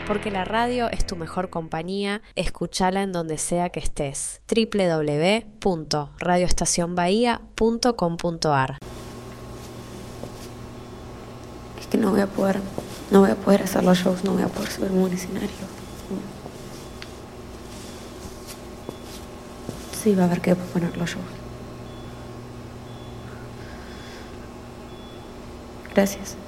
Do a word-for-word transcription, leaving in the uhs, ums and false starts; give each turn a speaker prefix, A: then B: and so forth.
A: porque la radio es tu mejor compañía, escúchala en donde sea que estés. doble u doble u doble u punto radio estación bahía punto com punto a r.
B: Es que no voy a poder, no voy a poder hacer los shows, no voy a poder subirme a un escenario. Sí, va a haber que poner los shows. Gracias.